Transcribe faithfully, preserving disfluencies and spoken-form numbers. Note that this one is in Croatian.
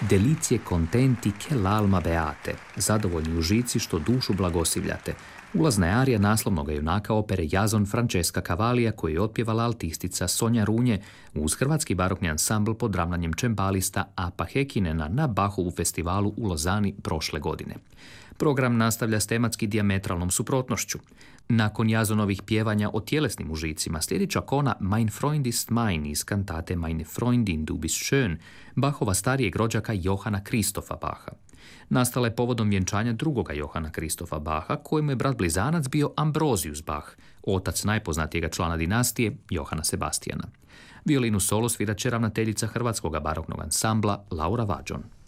Delicie contenti che l'alma beate, zadovoljni užici što dušu blagosivljate. Ulazna je arija naslovnog junaka opere Jazon Francesca Cavalija koju je otpjevala altistica Sonja Runje uz hrvatski barokni ansambl pod ravnanjem čembalista Apa Hekinena na Bachovu festivalu u Lozani prošle godine. Program nastavlja s tematski dijametralnom suprotnošću. Nakon Jazonovih pjevanja o tjelesnim užicima slijedi čakona Mein Freund ist mein iz kantate Meine Freundin du bist schön, Bachova starijeg rođaka Johana Kristofa Bacha. Nastala je povodom vjenčanja drugoga Johana Kristofa Bacha, kojemu je brat blizanac bio Ambrosius Bach, otac najpoznatijega člana dinastije Johana Sebastijana. Violinu solo svirat će ravnateljica Hrvatskog baroknog ansambla Laura Vađon.